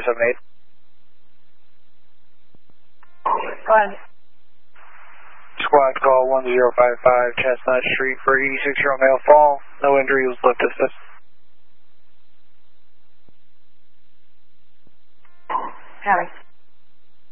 478. Go ahead. Squad call 1055 Chestnut Street for 86-year-old male fall. No injury, was lift assist. Harry.